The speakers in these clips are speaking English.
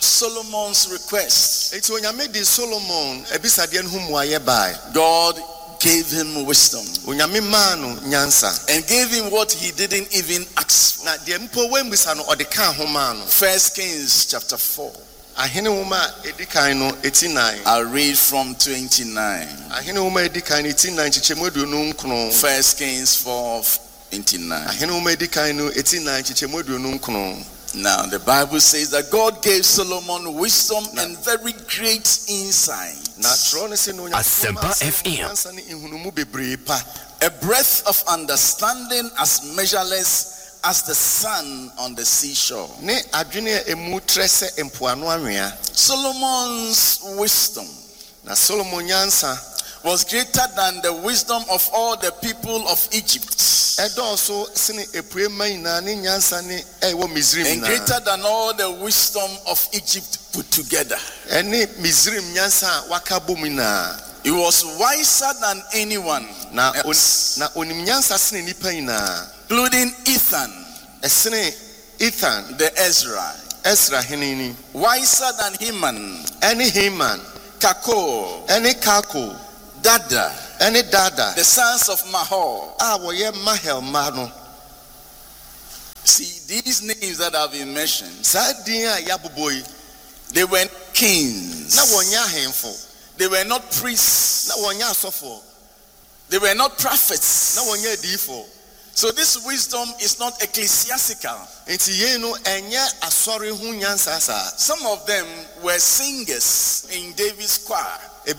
Solomon's request. Eti onyame di Solomon ebisade no hu muaye bai. God gave him wisdom. Onyame maa no nyansa. And gave him what he didn't even ask for. Na de mpo wembisa no ode kan ho maa no. 1 Kings chapter 4. Ahene woma edikan no 89. I'll read from 29. Ahene woma edikan no 89 chichemu aduonu nkron. 1 Kings 4:29. Ahene woma edikan no 89 chichemu aduonu nkron. Now the Bible says that God gave Solomon wisdom and very great insight. Asempa FM. A breadth of understanding as measureless as the sun on the seashore. Solomon's wisdom was greater than the wisdom of all the people of Egypt. And greater than all the wisdom of Egypt put together. He was wiser than anyone else, including Ethan, the Ezra, wiser than Heman, Kako, Dada, the sons of Mahol. See, these names that have been mentioned, they were kings. They were not priests. They were not prophets. So this wisdom is not ecclesiastical. Some of them were singers in David's choir.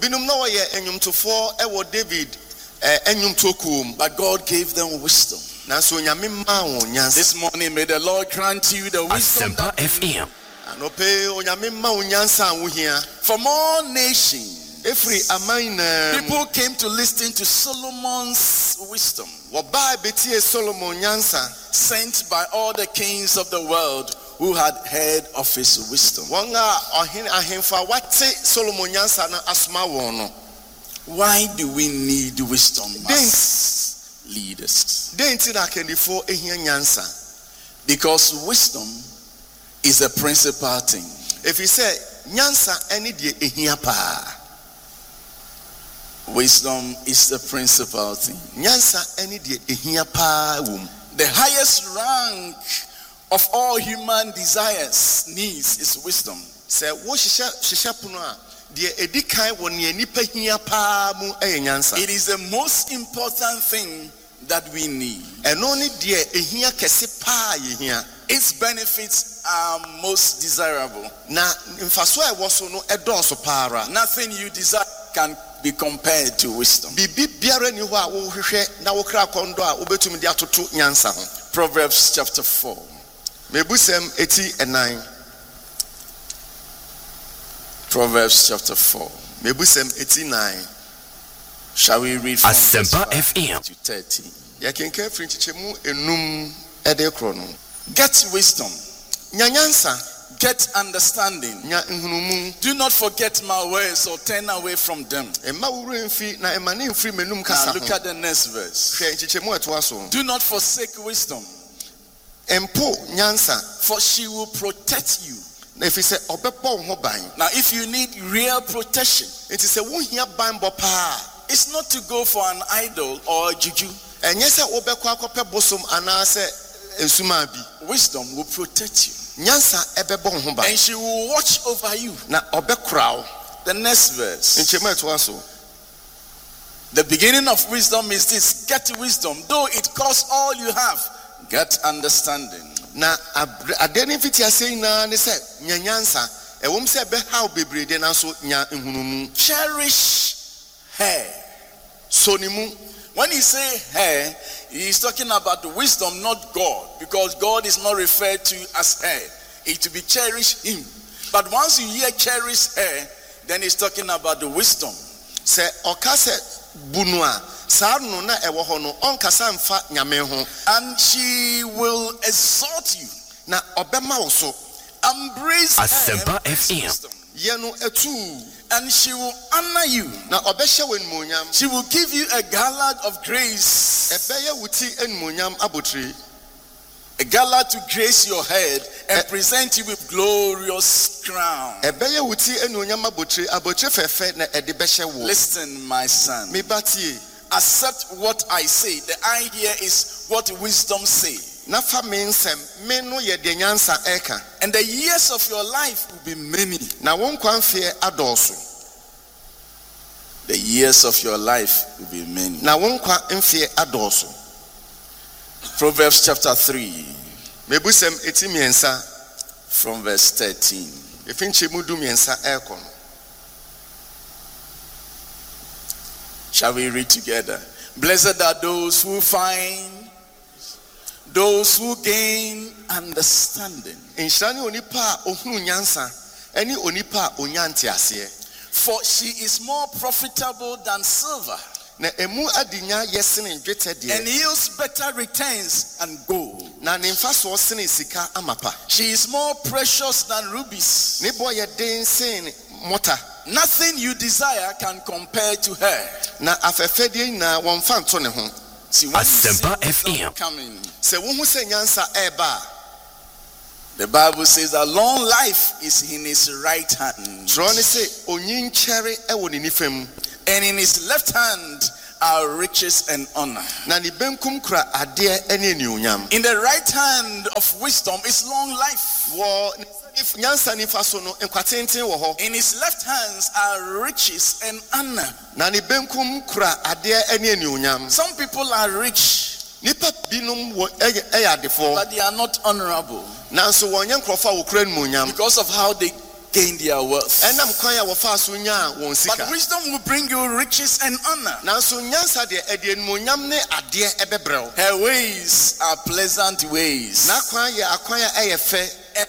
But God gave them wisdom. This morning may the Lord grant you the wisdom Asempa FM. From all nations. People came to listen to Solomon's wisdom, sent by all the kings of the world who had heard of his wisdom. Why do we need wisdom as leaders? Because wisdom is a principal thing. If you say wisdom is the principal thing. The highest rank of all human desires, needs, is wisdom. It is the most important thing that we need. Its benefits are most desirable. Nothing you desire can be compared to wisdom. Proverbs chapter 4. Proverbs chapter 4. Shall we read from verse 5 to 13? Get wisdom. Get understanding. Do not forget my words or turn away from them. Now look at the next verse. Do not forsake wisdom, for she will protect you. Now if you need real protection, it's not to go for an idol or a juju. Wisdom will protect you. And she will watch over you. The next verse. The beginning of wisdom is this: get wisdom, though it costs all you have. Get understanding. Cherish her. When he say her, he's talking about the wisdom, not God, because God is not referred to as her. It to be cherish him. But once you hear cherish her, then he's talking about the wisdom. And she will exhort you. Embrace Asempa FM. And she will honor you. She will give you a garland of grace. A gala to grace your head and present you with glorious crown. Ɛbɛyɛ wuti enuonyam abotire fɛfɛ na ɛde bɛhyɛ wo. Listen, my son. Me batie. Accept what I say. The idea is what wisdom say. Na fa me nsɛm, me no yɛ de nyansa ɛka. And the years of your life will be many. Na wo nkwa mfeɛ adɔɔso. The years of your life will be many. Na wo nkwa mfeɛ adɔɔso. Proverbs chapter 3. Mebusɛm eti miɛnsa. From verse 13. Efi nkyɛmu du miɛnsa ɛkɔ no. Shall we read together? Blessed are those who find, those who gain understanding. Nhyira ne onipa a ohunu nyansa, ɛne onipa a onya nteaseɛ. For she is more profitable than silver. Na emu adinya yɛsene dwetɛ deɛ. And yields better returns and gold. Na ne mfasoɔ sene sika amapa. She is more precious than rubies. Ne bɔ yɛ den sen mɔta. Nothing you desire can compare to her. Na afɛfɛdeɛ nyinaa wɔmfa nto ne ho. See, when you see Asempa wisdom FM. coming, Sɛ wohu sɛ nyansa ɛɛba a, the Bible says that long life is in his right hand, twerɛ ne sɛ onyinkyɛre ɛwɔ ne nifa mu. and in his left hand are riches and honor. Na ne benkum kura adeɛ ɛne anuonyam. In the right hand of wisdom is long life. Wɔ nyansa nifa so no nkwatenten wɔ hɔ. In his left hands are riches and honor. Na ne benkum kura adeɛ ɛne anuonyam. Some people are rich, Nipa binom ɛyɛ adefoɔ. but they are not honorable Nanso wɔnyɛ nkurɔfo a wɔkura anuonyam. because of how they gain their wealth. Ɛnam kwan a wɔfaa so nyaa wɔn But sika. wisdom will bring you riches and honor. Nanso nyansa deɛ ɛde anuonyam ne adeɛ ɛbɛbrɛ wo. Her ways are pleasant ways. N'akwan yɛ akwan a ɛyɛ fɛ.